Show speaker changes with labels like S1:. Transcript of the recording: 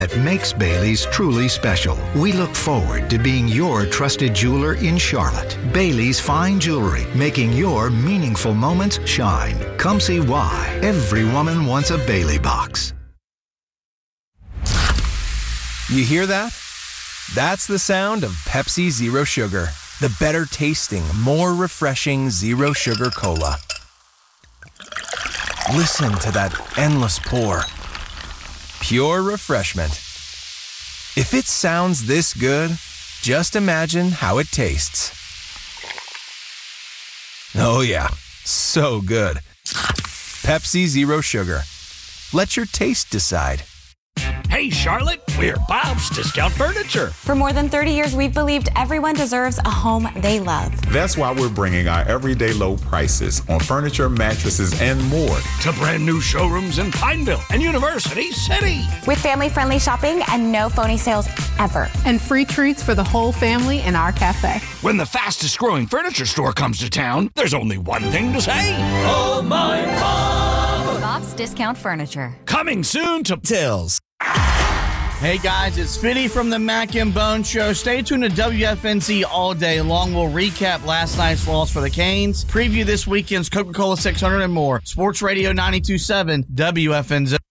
S1: that makes Bailey's truly special. We look forward to being your trusted jeweler in Charlotte. Bailey's Fine Jewelry, making your meaningful moments shine. Come see why every woman wants a Bailey box.
S2: You hear that? That's the sound of Pepsi Zero Sugar, the better tasting, more refreshing Zero Sugar Cola. Listen to that endless pour. Pure refreshment. If it sounds this good, just imagine how it tastes. Oh yeah, so good. Pepsi Zero Sugar. Let your taste decide.
S3: Hey, Charlotte, we're Bob's Discount Furniture.
S4: For more than 30 years, we've believed everyone deserves a home they love.
S5: That's why we're bringing our everyday low prices on furniture, mattresses, and more
S3: to brand new showrooms in Pineville and University City.
S4: With family-friendly shopping and no phony sales ever.
S6: And free treats for the whole family in our cafe.
S3: When the fastest growing furniture store comes to town, there's only one thing to say. Oh, my Bob!
S7: Bob's Discount Furniture.
S3: Coming soon to
S8: Tills. Hey guys, it's Fitty from the Mac and Bone Show. Stay tuned to WFNZ all day long. We'll recap last night's loss for the Canes, preview this weekend's Coca-Cola 600 and more. Sports Radio 92.7 WFNZ.